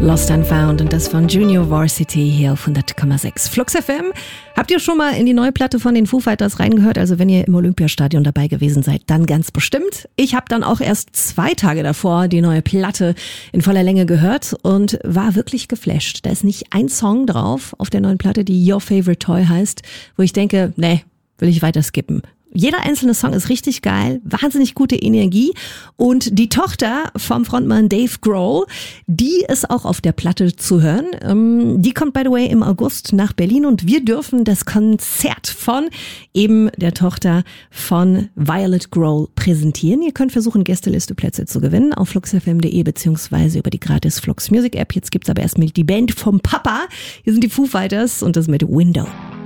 Lost and Found und das von Junior Varsity hier auf 100,6 Flux FM. Habt ihr schon mal in die neue Platte von den Foo Fighters reingehört? Also wenn ihr im Olympiastadion dabei gewesen seid, dann ganz bestimmt. Ich habe dann auch erst 2 Tage davor die neue Platte in voller Länge gehört und war wirklich geflasht. Da ist nicht ein Song drauf auf der neuen Platte, die Your Favorite Toy heißt, wo ich denke, nee, will ich weiter skippen. Jeder einzelne Song ist richtig geil, wahnsinnig gute Energie und die Tochter vom Frontmann Dave Grohl, die ist auch auf der Platte zu hören. Die kommt by the way im August nach Berlin und wir dürfen das Konzert von eben der Tochter von Violet Grohl präsentieren. Ihr könnt versuchen, Gästeliste-Plätze zu gewinnen auf fluxfm.de beziehungsweise über die gratis Flux Music App. Jetzt gibt's aber erstmal die Band vom Papa. Hier sind die Foo Fighters und das mit Window.